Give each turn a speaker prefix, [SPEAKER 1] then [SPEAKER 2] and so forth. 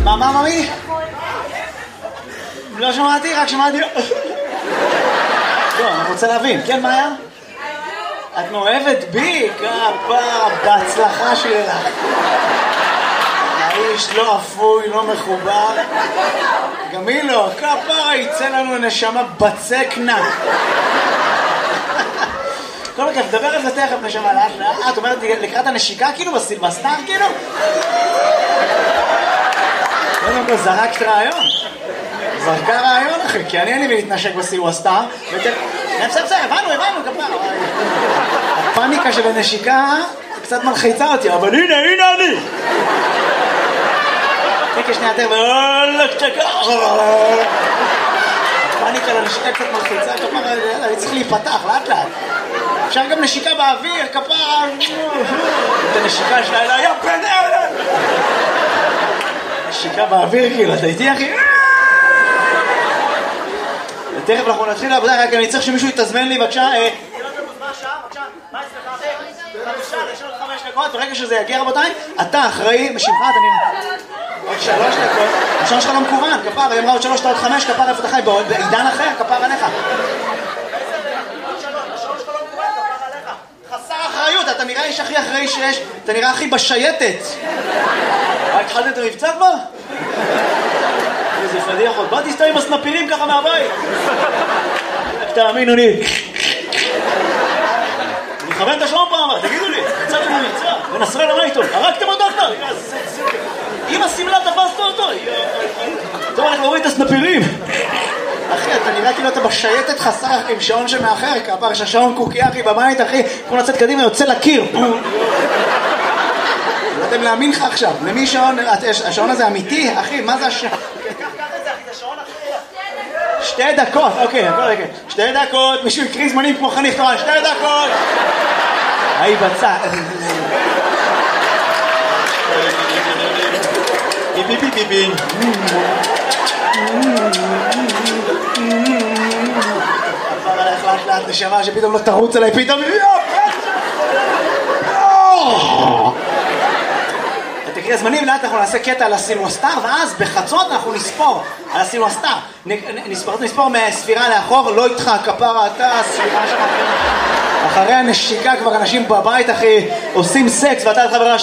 [SPEAKER 1] מה, ממי? לא שמעתי, רק שמעתי... לא, אני רוצה להבין. כן, מה היה? את מאוהבת בי? כפרה, בהצלחה שלך. האיש לא אפוי, לא מחובר. גם היא לא. כפרה, יצא לנו נשמה בצקנה. כל הכיף, דבר על זה תכף נשמה לאט לאט. את אומרת לקראת הנשיקה כאילו? בסילבסטר כאילו? קודם כל זרקת רעיון. זרקה רעיון אחי, כי אני אין לי להתנשק בסילבסטר. בסדר, הבנו, כפרה. הפאניקה של הנשיקה קצת מלחיצה אותי, אבל הנה אני. תקי שנייה תכף, הפאניקה לנשיקה קצת מלחיצה, כפרה, אני צריך להיפתח לאט לאט. אפשר גם נשיקה באוויר, כפרה. את הנשיקה שלה אלה, יא בן אלה. נשיקה באוויר כאילו, אתה איתי אחי? תכף אנחנו נתחיל לעבודה, רק אני צריך שמישהו יתזמן לי, בבקשה. מה אצלך? 5 דקות, ברגע שזה יגיע רבותיי, אתה אחראי, בשמך אתה נראה. עוד 3 דקות, השעון שלך לא מקוון, כפר, היא אמרה עוד 3, אתה עוד 5, כפר איפה אתה חי, בעידן אחר, כפר עליך. השעון שלך לא מקוון, כפר עליך. חסר אחריות, אתה נראה איש הכי אחראי שיש, אתה נראה הכי בשייטת. התחלת את המבצע כבר? איזה פדיחות, בוא תסתום עם הסנפירים ככה מהבית. תאמינו לי. אני מכוון את השעון פעם, תגידו לי, יצאתם למבצע, ונסרלה מה איתו? הרגתם אותו כבר? אם הסמלה תפסת אותו. טוב, אנחנו רואים את הסנפירים. אחי, אתה נראה כאילו אתה בשייטת חסר עם שעון שמאחר, כפר שהשעון קוקי אחי בבית אחי, כמו לצאת קדימה יוצא לקיר. לא יודעים להאמין לך עכשיו, למי שעון, השעון הזה אמיתי? אחי, מה זה השעון? קח את זה אחי, זה שעון אחי. 2 דקות, אוקיי, 2 דקות, מישהו יקריא זמנים כמו חניך תורן, 2 דקות. היי בצע. ביבי. עבר עליך לאט נשמה שפתאום לא תרוץ עליי, פתאום... תקריא הזמנים, לאט אנחנו נעשה קטע על הסילבסטר, ואז בחצות אנחנו נספור על הסילבסטר. נספור מהספירה לאחור, לא איתך, כפרה אתה, הספירה שלך. אחרי הנשיקה כבר אנשים בבית אחי עושים סקס, ואתה את חברה